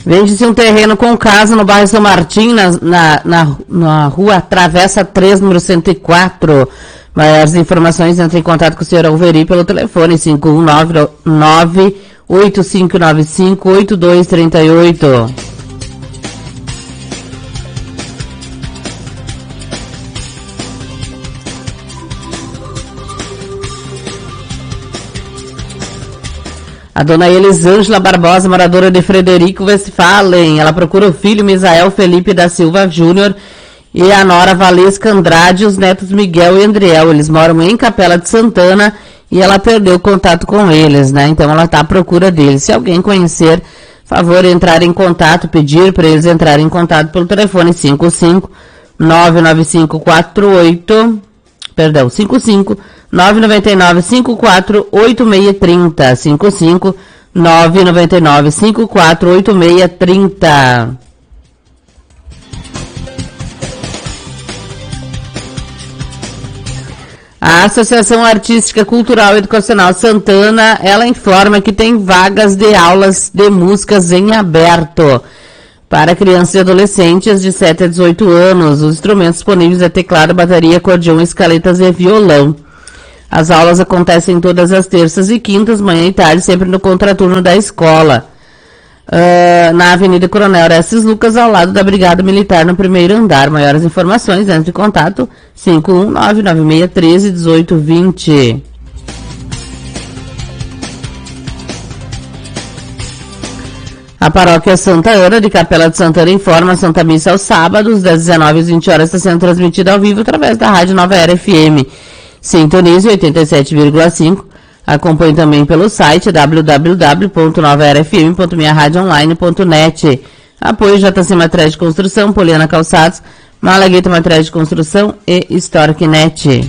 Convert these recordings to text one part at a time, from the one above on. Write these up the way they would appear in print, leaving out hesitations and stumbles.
Vende-se um terreno com casa no bairro São Martim, na rua Travessa 3, número 104. Maiores informações, entre em contato com o senhor Alveri pelo telefone 519-8595-8238. A dona Elisângela Barbosa, moradora de Frederico Westphalen, ela procura o filho Misael Felipe da Silva Júnior e a nora Valesca Andrade, os netos Miguel e Andriel. Eles moram em Capela de Santana e ela perdeu contato com eles, né? Então ela está à procura deles. Se alguém conhecer, favor entrar em contato, pedir para eles entrarem em contato pelo telefone 55-999-548630. 55-999-548630. A Associação Artística Cultural e Educacional Santana, ela informa que tem vagas de aulas de músicas em aberto para crianças e adolescentes de 7 a 18 anos. Os instrumentos disponíveis é teclado, bateria, acordeão, escaletas e violão. As aulas acontecem todas as terças e quintas, manhã e tarde, sempre no contraturno da escola. Na Avenida Coronel Orestes Lucas, ao lado da Brigada Militar, no primeiro andar. Maiores informações, entre em contato 519-9613-1820. A Paróquia Santa Ana de Capela de Santana informa a Santa Missa aos sábados, das 19 às 20 horas, está sendo transmitida ao vivo através da Rádio Nova Era FM. Sintonize 87,5. Acompanhe também pelo site www.novaerafm.minharadioonline.net. Apoio JC Materiais de Construção, Poliana Calçados, Malagueta Materiais de Construção e Storknet.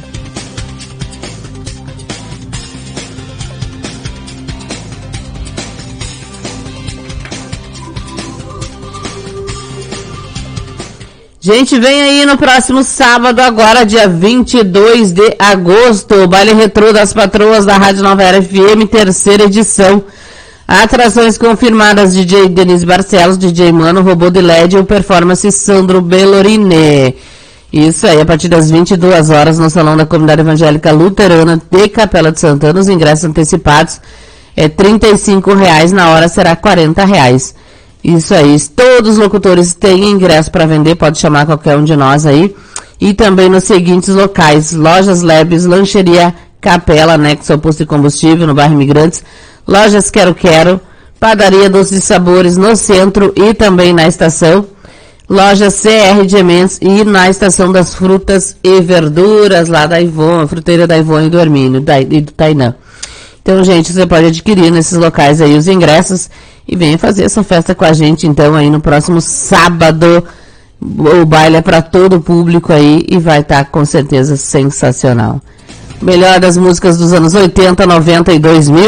Gente, vem aí no próximo sábado, agora dia 22 de agosto, o Baile Retrô das Patroas da Rádio Nova Era FM, terceira edição. Atrações confirmadas: DJ Denise Barcelos, DJ Mano, Robô de LED e o performance Sandro Bellorine. Isso aí, a partir das 22 horas no Salão da Comunidade Evangélica Luterana de Capela de Santana. Os ingressos antecipados é R$35, na hora será R$40. Isso aí, todos os locutores têm ingresso para vender, pode chamar qualquer um de nós aí. E também nos seguintes locais: Lojas Lebes, Lancheria Capela, anexo ao posto de combustível no bairro Imigrantes, Lojas Quero Quero, Padaria Doce de Sabores no centro e também na estação, Lojas CR de Emendes e na estação das frutas e verduras lá da Ivon, a fruteira da Ivon e do Hermínio e do Tainã. Então, gente, você pode adquirir nesses locais aí os ingressos e venha fazer essa festa com a gente, então, aí no próximo sábado. O baile é para todo o público aí e vai estar com certeza sensacional. Melhor das músicas dos anos 80, 90 e 2000.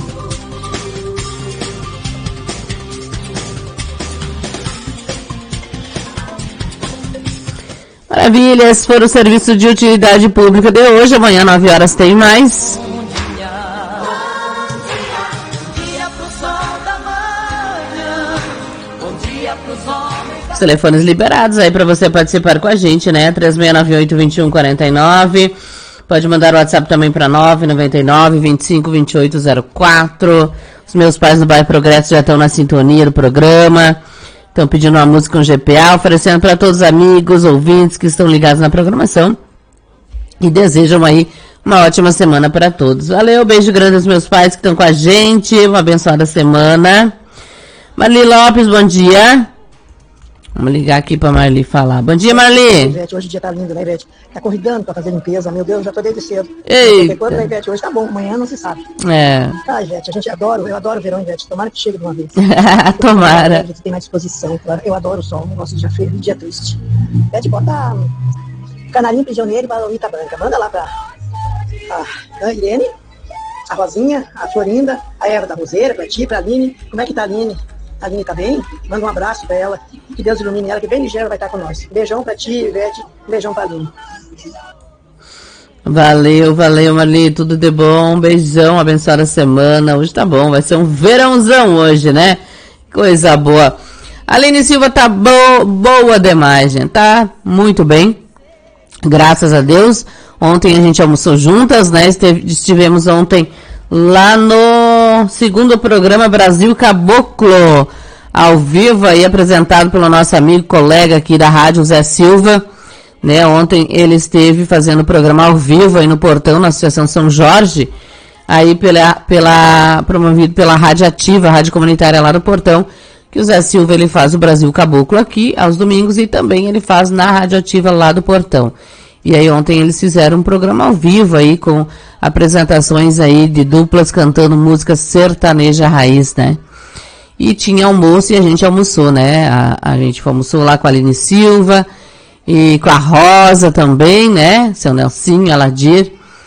Maravilha, esse foi o serviço de utilidade pública de hoje. Amanhã, 9 horas, tem mais. Telefones liberados aí para você participar com a gente, né? 3698-2149. Pode mandar o WhatsApp também para 999-252804. Os meus pais no bairro Progresso já estão na sintonia do programa. Estão pedindo uma música com GPA, oferecendo para todos os amigos, ouvintes que estão ligados na programação. E desejam aí uma ótima semana para todos. Valeu, beijo grande aos meus pais que estão com a gente. Uma abençoada semana. Marli Lopes, bom dia. Vamos ligar aqui pra Marli falar. Bom dia, Marli. Ivete, hoje o dia tá lindo, né, Ivete? Tá corridando pra fazer limpeza. Meu Deus, já tô desde cedo. Eita. Quando, né, Ivete? Hoje tá bom, amanhã não se sabe. É. Tá, Ivete, eu adoro o verão, Ivete. Tomara que chegue de uma vez. Tomara. A gente tem mais disposição, claro. Eu adoro o sol, não gosto de dia frio, dia triste. Ivete, bota Canarinho Prisioneiro para a Lolita Branca. Manda lá pra a Irene, a Rosinha, a Florinda, a Eva da Roseira, pra ti, pra Aline. Como é que tá a Aline? A Aline tá bem? Manda um abraço pra ela. Que Deus ilumine ela, que bem ligeiro vai estar com nós. Beijão pra ti, Ivete. Beijão pra Aline. Valeu, Marli. Tudo de bom. Beijão, abençoada semana. Hoje tá bom, vai ser um verãozão hoje, né? Coisa boa. Aline Silva tá boa demais, gente. Tá muito bem. Graças a Deus. Ontem a gente almoçou juntas, né? Estivemos ontem lá no segundo programa Brasil Caboclo, ao vivo aí, apresentado pelo nosso amigo, colega aqui da rádio, Zé Silva, né? Ontem ele esteve fazendo o programa ao vivo aí no Portão, na Associação São Jorge, aí promovido pela Rádio Ativa, a rádio comunitária lá do Portão, que o Zé Silva ele faz o Brasil Caboclo aqui aos domingos e também ele faz na Rádio Ativa lá do Portão. E aí ontem eles fizeram um programa ao vivo aí com apresentações aí de duplas cantando música sertaneja raiz, né? E tinha almoço e a gente almoçou, né? A gente almoçou lá com a Aline Silva e com a Rosa também, né? Seu Nelsinho, Aladir,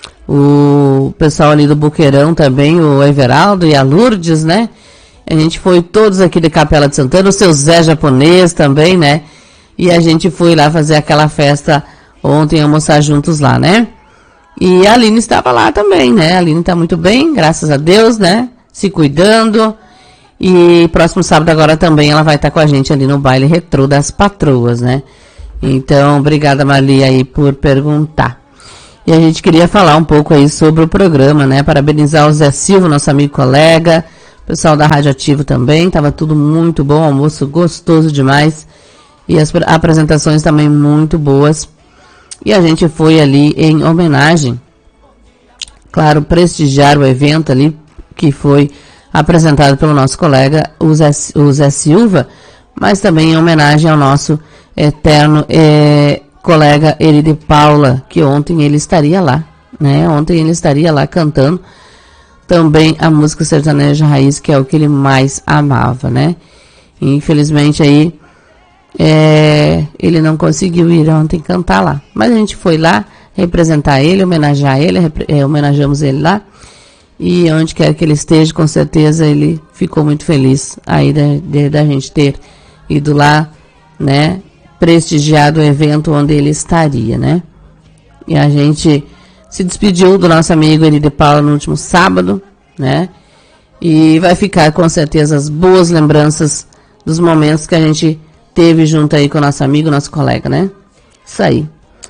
o pessoal ali do Boqueirão também, o Everaldo e a Lourdes, né? A gente foi todos aqui de Capela de Santana, o seu Zé Japonês também, né? E a gente foi lá fazer aquela festa ontem, almoçar juntos lá, né? E a Aline estava lá também, né? A Aline tá muito bem, graças a Deus, né? Se cuidando. E próximo sábado agora também ela vai estar com a gente ali no baile retrô das patroas, né? Então, obrigada, Marli, aí por perguntar. E a gente queria falar um pouco aí sobre o programa, né? Parabenizar o Zé Silva, nosso amigo colega, o pessoal da Rádio Ativo também, tava tudo muito bom, almoço gostoso demais. E as apresentações também muito boas. E a gente foi ali em homenagem, claro, prestigiar o evento ali, que foi apresentado pelo nosso colega, o Zé Silva, mas também em homenagem ao nosso eterno colega Eri de Paula, que ontem ele estaria lá, né? Ontem ele estaria lá cantando também a música sertaneja raiz, que é o que ele mais amava, né? E, infelizmente aí, ele não conseguiu ir ontem cantar lá. Mas a gente foi lá representar ele, homenagear ele, homenageamos ele lá. E onde quer que ele esteja, com certeza ele ficou muito feliz aí da gente ter ido lá, né? Prestigiado o evento onde ele estaria, né? E a gente se despediu do nosso amigo Eri de Paula no último sábado, né? E vai ficar com certeza as boas lembranças dos momentos que a gente teve junto aí com o nosso amigo, nosso colega, né? Isso aí.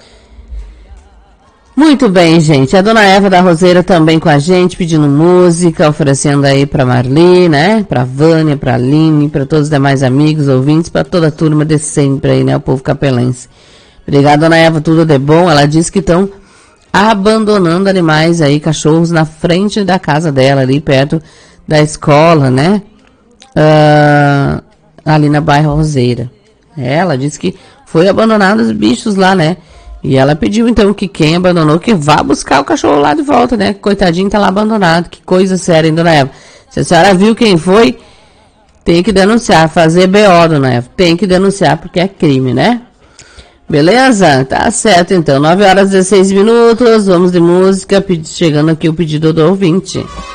Muito bem, gente. A dona Eva da Roseira também com a gente, pedindo música, oferecendo aí pra Marli, né? Pra Vânia, pra Aline, pra todos os demais amigos, ouvintes, pra toda a turma de sempre aí, né? O povo capelense. Obrigada, dona Eva, tudo de bom. Ela disse que estão abandonando animais aí, cachorros, na frente da casa dela, ali perto da escola, né? Ali na bairro Roseira. Ela disse que foi abandonado os bichos lá, né? E ela pediu, então, que quem abandonou, que vá buscar o cachorro lá de volta, né? Coitadinho, tá lá abandonado. Que coisa séria, hein, dona Eva? Se a senhora viu quem foi, tem que denunciar. Fazer BO, dona Eva. Tem que denunciar, porque é crime, né? Beleza? Tá certo, então. 9 horas e 16 minutos. Vamos de música. Chegando aqui o pedido do ouvinte.